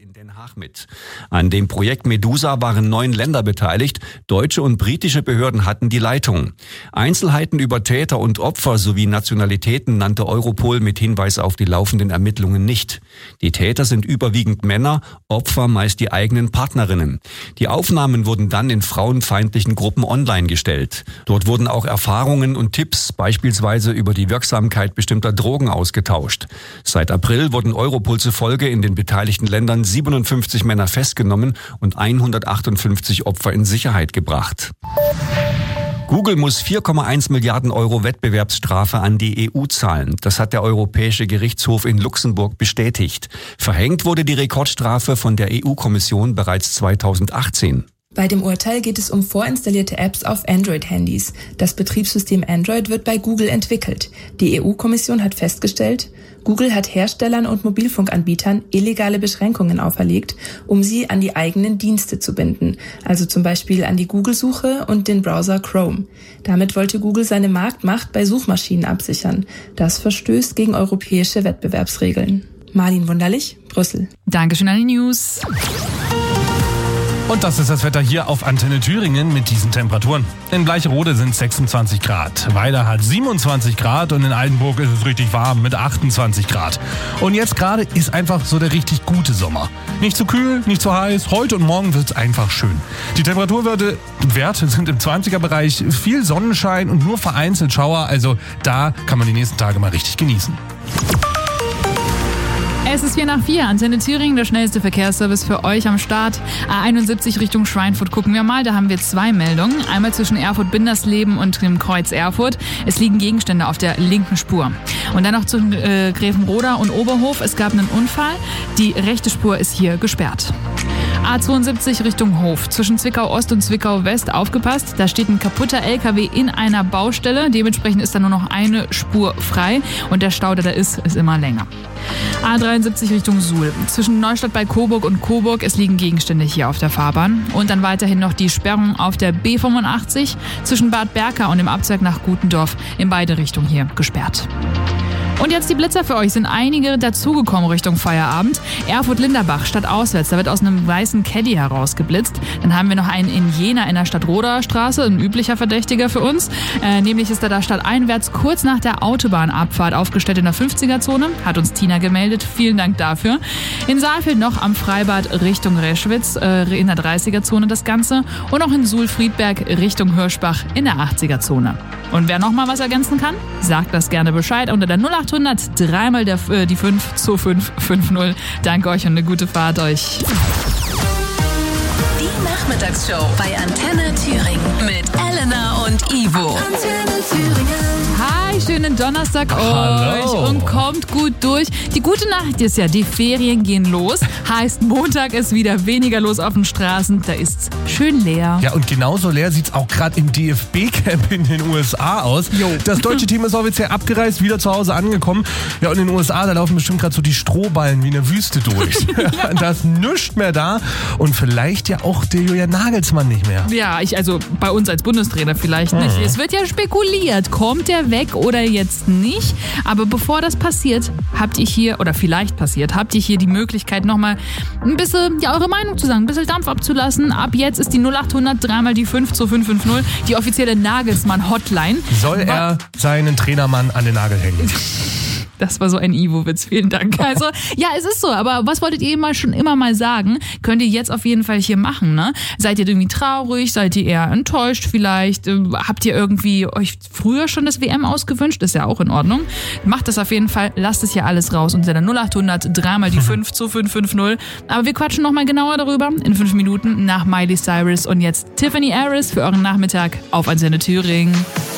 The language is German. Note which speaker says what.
Speaker 1: in Den Haag mit. An dem Projekt Medusa waren 9 Länder beteiligt. Deutsche und britische Behörden hatten die Leitung. Einzelheiten über Täter und Opfer sowie Nationalitäten nannte Europol mit Hinweis auf die laufenden Ermittlungen nicht. Die Täter sind überwiegend Männer, Opfer meist die eigenen Partnerinnen. Die Aufnahmen wurden dann in frauenfeindlichen Gruppen online gestellt. Dort wurden auch Erfahrungen und Tipps, beispielsweise über die Wirksamkeit bestimmter Drogen, ausgetauscht. Seit April wurden Europol zufolge in den beteiligten Ländern 57 Männer festgenommen und 158 Opfer in Sicherheit gebracht. Google muss 4,1 Milliarden Euro Wettbewerbsstrafe an die EU zahlen. Das hat der Europäische Gerichtshof in Luxemburg bestätigt. Verhängt wurde die Rekordstrafe von der EU-Kommission bereits 2018.
Speaker 2: Bei dem Urteil geht es um vorinstallierte Apps auf Android-Handys. Das Betriebssystem Android wird bei Google entwickelt. Die EU-Kommission hat festgestellt, Google hat Herstellern und Mobilfunkanbietern illegale Beschränkungen auferlegt, um sie an die eigenen Dienste zu binden, also zum Beispiel an die Google-Suche und den Browser Chrome. Damit wollte Google seine Marktmacht bei Suchmaschinen absichern. Das verstößt gegen europäische Wettbewerbsregeln. Marlin Wunderlich, Brüssel.
Speaker 3: Dankeschön an die News.
Speaker 4: Und das ist das Wetter hier auf Antenne Thüringen mit diesen Temperaturen. In Bleicherode sind 26 Grad, Weiler hat 27 Grad und in Altenburg ist es richtig warm mit 28 Grad. Und jetzt gerade ist einfach so der richtig gute Sommer. Nicht zu kühl, nicht zu heiß, heute und morgen wird es einfach schön. Die Temperaturwerte sind im 20er-Bereich, viel Sonnenschein und nur vereinzelt Schauer, also da kann man die nächsten Tage mal richtig genießen.
Speaker 3: Es ist 4:04, Antenne Thüringen, der schnellste Verkehrsservice für euch am Start. A71 Richtung Schweinfurt gucken wir mal, da haben wir 2 Meldungen. Einmal zwischen Erfurt-Bindersleben und dem Kreuz Erfurt. Es liegen Gegenstände auf der linken Spur. Und dann noch zwischen Grevenroda und Oberhof. Es gab einen Unfall, die rechte Spur ist hier gesperrt. A72 Richtung Hof. Zwischen Zwickau-Ost und Zwickau-West aufgepasst. Da steht ein kaputter LKW in einer Baustelle. Dementsprechend ist da nur noch eine Spur frei. Und der Stau, der da ist immer länger. A73 Richtung Suhl. Zwischen Neustadt bei Coburg und Coburg. Es liegen Gegenstände hier auf der Fahrbahn. Und dann weiterhin noch die Sperrung auf der B85. Zwischen Bad Berka und dem Abzweig nach Gutendorf. In beide Richtungen hier gesperrt. Und jetzt die Blitzer für euch. Sind einige dazugekommen Richtung Feierabend. Erfurt-Linderbach, stadtauswärts. Da wird aus einem weißen Caddy herausgeblitzt. Dann haben wir noch einen in Jena in der Stadtroder Straße. Ein üblicher Verdächtiger für uns. Nämlich ist er da stadteinwärts kurz nach der Autobahnabfahrt aufgestellt in der 50er-Zone. Hat uns Tina gemeldet. Vielen Dank dafür. In Saalfeld noch am Freibad Richtung Reschwitz in der 30er-Zone das Ganze. Und auch in Suhl-Friedberg Richtung Hirschbach in der 80er-Zone. Und wer noch mal was ergänzen kann, sagt das gerne Bescheid unter der 0800 3 mal die 5 2550. Danke euch und eine gute Fahrt euch.
Speaker 5: Die Nachmittagsshow bei Antenne Thüringen mit Elena und Ivo. Antenne Thüringen.
Speaker 3: Hi, schönen Donnerstag
Speaker 4: Hallo.
Speaker 3: euch und kommt gut durch. Die gute Nachricht ist ja, die Ferien gehen los. Heißt, Montag ist wieder weniger los auf den Straßen. Da ist's schön leer.
Speaker 4: Ja, und genauso leer sieht's auch gerade im DFB-Camp in den USA aus.
Speaker 3: Jo.
Speaker 4: Das deutsche Team ist offiziell abgereist, wieder zu Hause angekommen. Ja, und in den USA, da laufen bestimmt gerade so die Strohballen wie eine Wüste durch. Ja. Da ist nichts mehr da und vielleicht ja auch der Julian Nagelsmann nicht mehr.
Speaker 3: Ja, also bei uns als Bundestrainer vielleicht nicht. Es wird ja spekuliert, kommt der weg oder jetzt nicht. Aber bevor das passiert, habt ihr hier die Möglichkeit nochmal ein bisschen eure Meinung zu sagen, ein bisschen Dampf abzulassen. Ab jetzt ist die 0800 3 mal die 5 2550 die offizielle Nagelsmann-Hotline.
Speaker 4: Soll er seinen Trainermann an den Nagel hängen?
Speaker 3: Das war so ein Ivo-Witz, vielen Dank. Also, ja, es ist so, aber was wolltet ihr schon immer mal sagen? Könnt ihr jetzt auf jeden Fall hier machen, ne? Seid ihr irgendwie traurig? Seid ihr eher enttäuscht vielleicht? Habt ihr irgendwie euch früher schon das WM ausgewünscht? Ist ja auch in Ordnung. Macht das auf jeden Fall, lasst es hier alles raus unter der 0800 3 mal die 5 2550. Aber wir quatschen nochmal genauer darüber in 5 Minuten nach Miley Cyrus und jetzt Tiffany Harris für euren Nachmittag auf Antenne Thüringen.